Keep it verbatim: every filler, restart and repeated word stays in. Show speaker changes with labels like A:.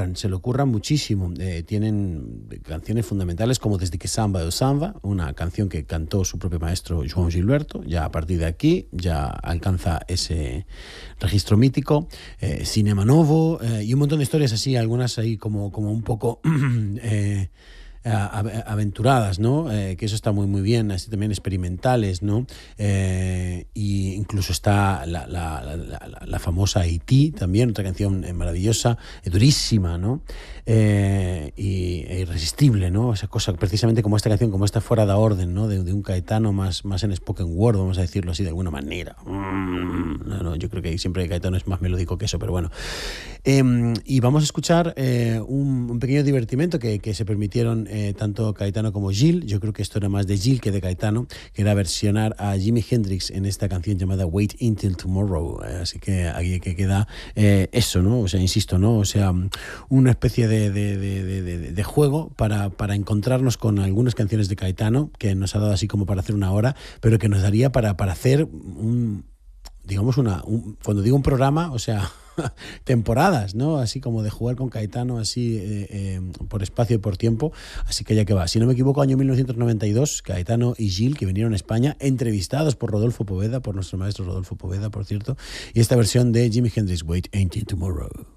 A: curran, se lo curran muchísimo. Eh, tienen canciones fundamentales como Desde que Samba o Samba, una canción que cantó su propio maestro João Gilberto. Ya a partir de aquí ya alcanza ese registro mítico. Eh, Cinema Novo eh, y un montón de historias así, algunas ahí como, como un poco... eh, aventuradas, ¿no? Eh, que eso está muy muy bien, así también experimentales, ¿no? Eh, y incluso está la, la, la, la, la famosa E T también, otra canción maravillosa, eh, durísima, ¿no? Eh, y e irresistible, ¿no? Esa cosa, precisamente como esta canción, como esta fuera de orden, ¿no? De, de un Caetano más, más en spoken word, vamos a decirlo así de alguna manera. Mm, no, no, yo creo que siempre Caetano es más melódico que eso, pero bueno. Eh, y vamos a escuchar eh, un, un pequeño divertimento que, que se permitieron eh, tanto Caetano como Gil. Yo creo que esto era más de Gil que de Caetano, que era versionar a Jimi Hendrix en esta canción llamada Wait Until Tomorrow. Eh, así que aquí que queda eh, eso, ¿no? O sea, insisto, ¿no? O sea, una especie de, de, de, de, de, de juego para, para encontrarnos con algunas canciones de Caetano que nos ha dado así como para hacer una hora, pero que nos daría para, para hacer un, digamos, una, un, cuando digo un programa, o sea... temporadas, ¿no? Así como de jugar con Caetano así eh, eh, por espacio y por tiempo, así que ya que va. Si no me equivoco, año mil novecientos noventa y dos, Caetano y Gil, que vinieron a España, entrevistados por Rodolfo Poveda, por nuestro maestro Rodolfo Poveda, por cierto, y esta versión de Jimi Hendrix, Wait Until Tomorrow.